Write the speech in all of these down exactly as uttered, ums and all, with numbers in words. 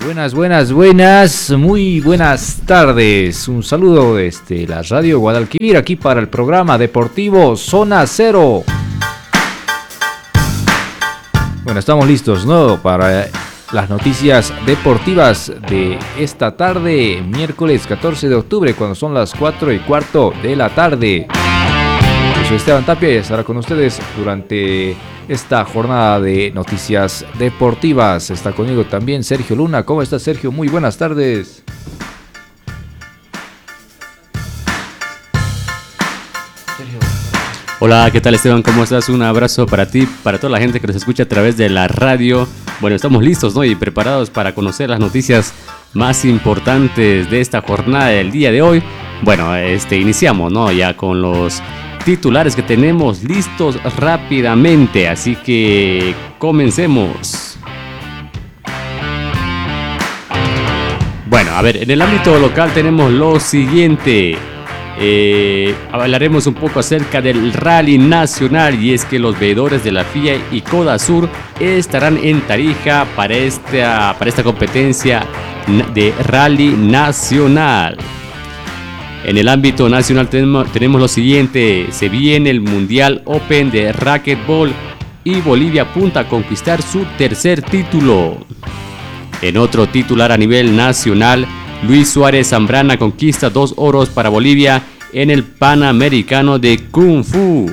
Buenas, buenas, buenas, muy buenas tardes. Un saludo desde la Radio Guadalquivir, aquí para el programa deportivo Zona Cero. Bueno, estamos listos, ¿no? Para las noticias deportivas de esta tarde, miércoles catorce de octubre, cuando son las cuatro y cuarto de la tarde. Yo soy Esteban Tapia y estará con ustedes durante esta jornada de noticias deportivas. Está conmigo también Sergio Luna. ¿Cómo está, Sergio? Muy buenas tardes. Hola, ¿qué tal, Esteban? ¿Cómo estás? Un abrazo para ti, para toda la gente que nos escucha a través de la radio. Bueno, estamos listos, ¿no? Y preparados para conocer las noticias más importantes de esta jornada del día de hoy. Bueno, este, iniciamos, ¿no? Ya con los titulares que tenemos listos rápidamente, así que comencemos. Bueno, a ver, en el ámbito local tenemos lo siguiente. Eh, hablaremos un poco acerca del Rally Nacional, y es que los veedores de la F I A y Codasur estarán en Tarija para esta, para esta competencia de Rally Nacional. En el ámbito nacional tenemos, tenemos lo siguiente. Se viene el Mundial Open de Racquetball y Bolivia apunta a conquistar su tercer título. En otro titular a nivel nacional, Luis Suárez Zambrana conquista dos oros para Bolivia en el Panamericano de Kung Fu.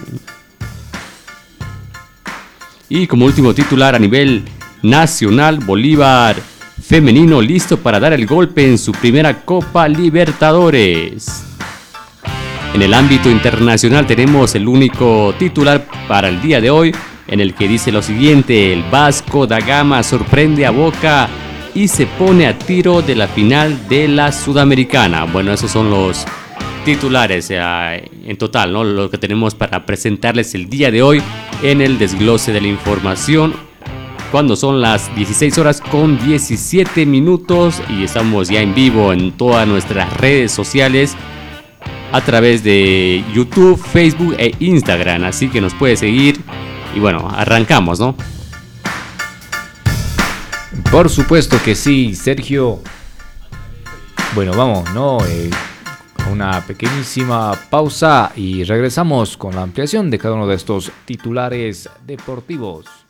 Y como último titular a nivel nacional, Bolívar femenino listo para dar el golpe en su primera Copa Libertadores. En el ámbito internacional tenemos el único titular para el día de hoy, en el que dice lo siguiente: el Vasco da Gama sorprende a Boca y se pone a tiro de la final de la Sudamericana. Bueno, esos son los titulares eh, en total, ¿no? Lo que tenemos para presentarles el día de hoy en el desglose de la información, cuando son las dieciséis horas con diecisiete minutos y estamos ya en vivo en todas nuestras redes sociales a través de YouTube, Facebook e Instagram, así que nos puede seguir. Y bueno, arrancamos, ¿no? Por supuesto que sí, Sergio. Bueno, vamos, ¿no? Eh, una pequeñísima pausa y regresamos con la ampliación de cada uno de estos titulares deportivos.